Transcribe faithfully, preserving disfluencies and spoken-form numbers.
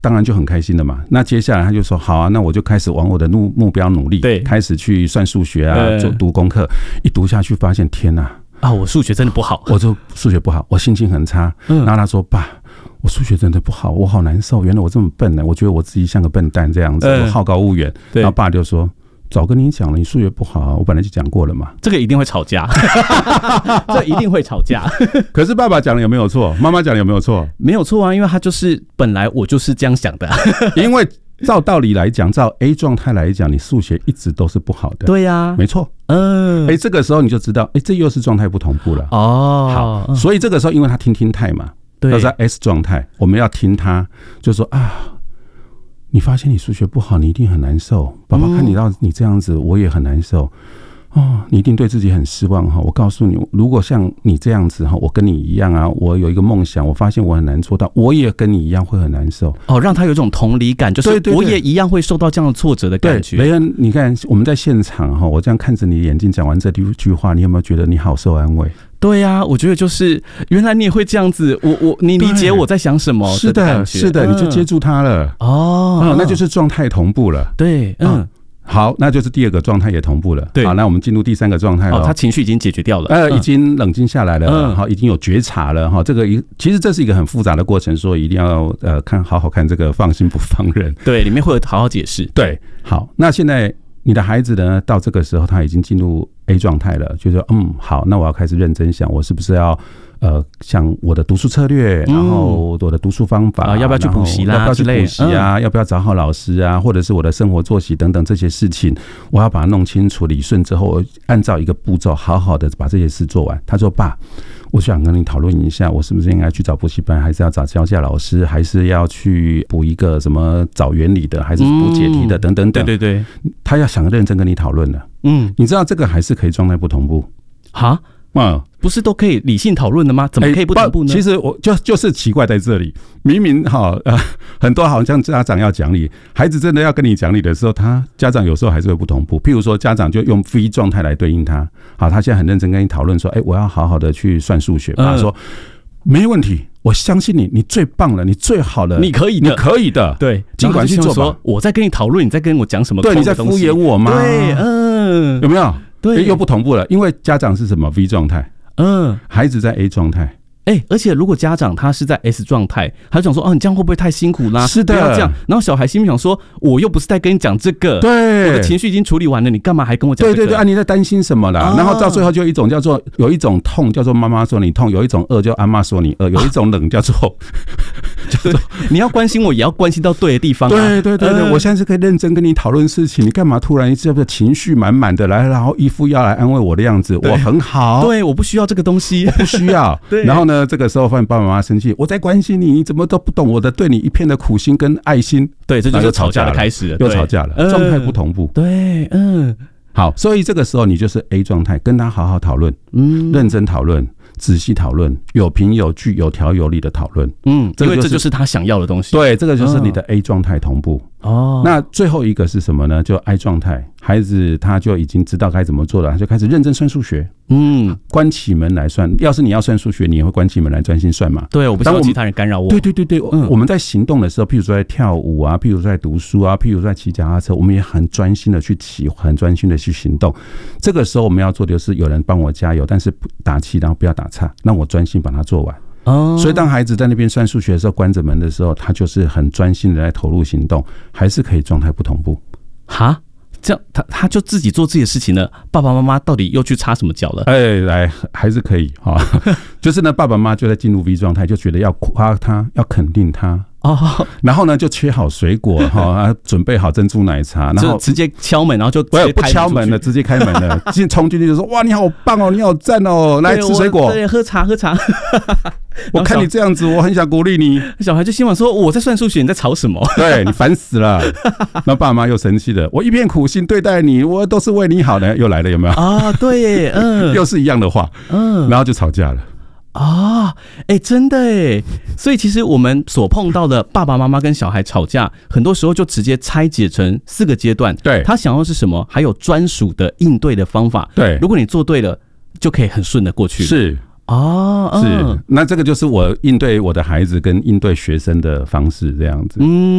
当然就很开心了嘛。那接下来他就说好啊，那我就开始往我的目目标努力，对，开始去算数学啊，呃、做读功课。一读下去，发现天哪！ 啊，我数学真的不好， 我就数学不好，我心情很差。嗯，然后他说爸，我数学真的不好，我好难受。原来我这么笨呢，我觉得我自己像个笨蛋这样子，呃、我好高骛远。然后爸就说。早跟你讲了，你数学不好啊！我本来就讲过了嘛。 这个一定会吵架，这一定会吵架。 可是爸爸讲的有没有错？妈妈讲的有没有错？ 没有错啊，因为他就是本来我就是这样想的。 因为照道理来讲，照 A 状态来讲，你数学一直都是不好的。 对呀、啊， 没错。 嗯， 哎、欸，这个时候你就知道，哎、欸，这又是状态不同步了。 哦， 好，所以这个时候，因为他听听态嘛，对，要在 S 状态，我们要听他，就说啊。你发现你数学不好，你一定很难受。爸爸看你到你这样子，我也很难受。哦，你一定对自己很失望哈。我告诉你，如果像你这样子哈，我跟你一样啊，我有一个梦想，我发现我很难做到，我也跟你一样会很难受。 哦，让他有一种同理感，就是我也一样会受到这样的挫折的感觉。 雷恩，你看我们在现场哈，我这样看着你的眼睛讲完这句话，你有没有觉得你好受安慰？ 对呀、啊，我觉得就是原来你也会这样子，我我你理解我在想什么？ 是的，是的，你就接住他了。哦、嗯，那就是状态同步了。 对，嗯。嗯好，那就是第二个状态也同步了。对，好，那我们进入第三个状态了。 哦，他情绪已经解决掉了， 呃，已经冷静下来了，嗯，好，已经有觉察了哈。这个一其实这是一个很复杂的过程，所以一定要呃看好好看这个放心不放任。 对，里面会有好好解释。 对，好，那现在你的孩子呢，到这个时候他已经进入 A 状态了，就是说嗯，好，那我要开始认真想，我是不是要。呃，像我的读书策略，然后我的读书方法， 嗯啊、要不要去补习啦？ 要不要去补习啊？嗯、要不要找好老师啊？或者是我的生活作息等等这些事情，我要把它弄清楚、理顺之后，我按照一个步骤，好好的把这些事做完。他说：“爸，我想跟你讨论一下，我是不是应该去找补习班，还是要找教架老师，还是要去补一个什么找原理的，还是补解题的，等等等。” 对对对， 他要想认真跟你讨论了。嗯，你知道这个还是可以状态不同步哈？ 嗯， 不是都可以理性讨论的吗？怎么可以不同步呢？ 欸、其实我就就是奇怪在这里，明明哈呃很多好像家长要讲理，孩子真的要跟你讲理的时候，他家长有时候还是会不同步。譬如说，家长就用 V 状态来对应他，好，他现在很认真跟你讨论说，哎、欸，我要好好的去算数学，他、嗯、说没问题，我相信你，你最棒了，你最好了， 你可以的， 你可以的， 对， 尽管去做吧。 我在跟你讨论，你在跟我讲什么？ 对，你在敷衍我吗？ 对，嗯， 有没有？ 对， 欸、又不同步了，因为家长是什么 V 状态。嗯，孩子在 A 状态， 哎、欸，而且如果家长他是在 S 状态，他就想说，哦、啊，你这样会不会太辛苦啦？ 是的， 不要这样。然后小孩心里想说，我又不是在跟你讲这个， 对， 我的情绪已经处理完了，你干嘛还跟我讲这个？ 对对对，啊，你在担心什么啦？啊、然后到最后就有一种叫做，有一种痛叫做妈妈说你痛，有一种饿叫阿嬷说你饿，有一种冷叫做。 叫做你要关心我，也要关心到对的地方、啊。 对对对对，呃、我现在是可以认真跟你讨论事情，你干嘛突然这个情绪满满的来，然后一副要来安慰我的样子？我很好， 对，我不需要这个东西， 我不需要。对，然后呢，这个时候发现爸爸妈妈生气，我在关心你，你怎么都不懂我的对你一片的苦心跟爱心？ 对，这就是吵架的开始了， 又吵架了，状态不同步。 对，嗯， 好，所以这个时候你就是 A 状态，跟他好好讨论，嗯，认真讨论。仔细讨论，有凭有据、有条有理的讨论， 嗯，因为这就是他想要的东西。 对，这个就是你的 A 状态同步。哦，那最后一个是什么呢？就 I 状态，孩子他就已经知道该怎么做了，他就开始认真算数学。嗯，关起门来算。要是你要算数学，你也会关起门来专心算嘛？ 对，我不希望其他人干扰我。 对对对对，嗯、我们在行动的时候，譬如说在跳舞啊，譬如说在读书啊，譬如说在骑脚踏车，我们也很专心的去骑，很专心的去行动。这个时候我们要做的就是有人帮我加油，但是打气，然后不要打岔，让我专心把它做完。哦，所以当孩子在那边算数学的时候，关着门的时候，他就是很专心的在投入行动，还是可以状态不同步。 哈，这样他他就自己做自己的事情了，爸爸妈妈到底又去插什么脚了？ 哎、欸，来还是可以哈，就是呢，爸爸妈妈就在进入 V 状态，就觉得要夸他，要肯定他。哦，然后呢，就切好水果哈，准备好珍珠奶茶，然后直接敲门，然后就不不敲门了，直接开门了，进冲进去就说：“哇，你好棒哦，你好赞哦，来吃水果， 对，喝茶喝茶。” 我看你这样子，我很想鼓励你。 小孩就心想说：“我在算数学，你在吵什么？ 对你烦死了。”那爸妈又生气了，我一片苦心对待你，我都是为你好的，又来了，有没有啊？对耶，嗯， 又是一样的话，嗯，然后就吵架了。 啊，哎、欸，真的哎，所以其实我们所碰到的爸爸妈妈跟小孩吵架，很多时候就直接拆解成四个阶段。对，他想要是什么，还有专属的应对的方法。对，如果你做对了，就可以很顺的过去了。 是。 哦， 是，那这个就是我应对我的孩子跟应对学生的方式，这样子。嗯。